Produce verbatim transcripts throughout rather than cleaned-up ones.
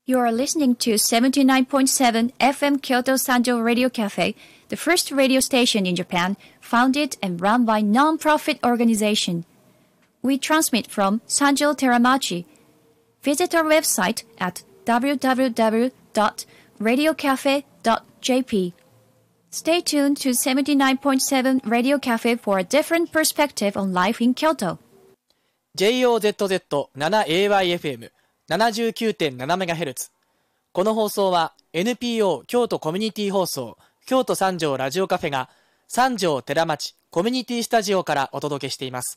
You are listening to seventy-nine point seven F M Kyoto Sanjo Radio Cafe, the first radio station in Japan, founded and run by non-profit organization. We transmit from Sanjo Teramachi. Visit our website at w w w dot radio cafe dot j p. Stay tuned to seventy-nine point seven Radio Cafe for a different perspective on life in Kyoto. ジェイオーゼットゼットセブンエーワイエフエムななじゅうきゅうてんななメガヘルツ。この放送は エヌピーオー 京都コミュニティ放送京都三条ラジオカフェが三条寺町コミュニティスタジオからお届けしています。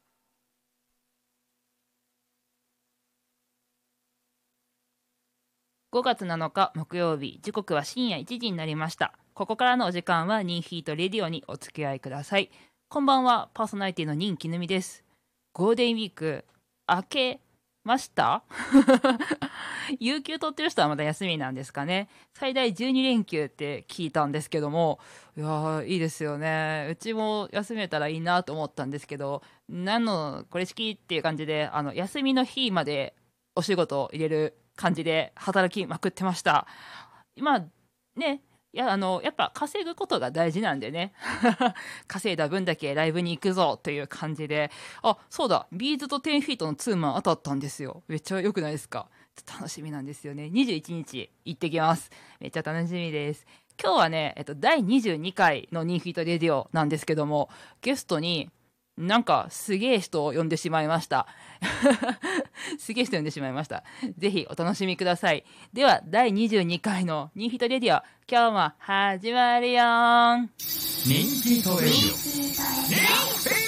ごがつなのか木曜日、時刻は深夜いちじになりました。ここからのお時間はニンヒートレディオにお付き合いください。こんばんは、パーソナリティのニンキヌミです。ゴールデンウィーク明けました有給取ってる人はまだ休みなんですかね。最大じゅうにれんきゅうって聞いたんですけども、いやいいですよね。うちも休めたらいいなと思ったんですけど、何のこれ式っていう感じで、あの休みの日までお仕事を入れる感じで働きまくってました。今ね、いやあのやっぱ稼ぐことが大事なんでね稼いだ分だけライブに行くぞという感じで、あ、そうだ、ビーズとじゅうフィートのツーマン当たったんですよ。めっちゃ良くないですか。楽しみなんですよね。にじゅういちにち行ってきます。めっちゃ楽しみです。今日はね、えっと、だいにじゅうにかいのニンフィートレディオなんですけども、ゲストになんかすげえ人を呼んでしまいましたすげえ人呼んでしまいました。ぜひお楽しみください。ではだいにじゅうにかいのニンフィートレディオ、今日も始まるよーん。 ニンフィートレディオ。